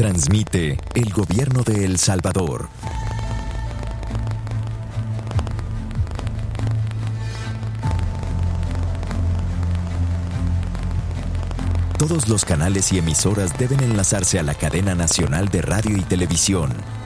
Transmite el Gobierno de El Salvador. Todos los canales y emisoras deben enlazarse a la cadena nacional de radio y televisión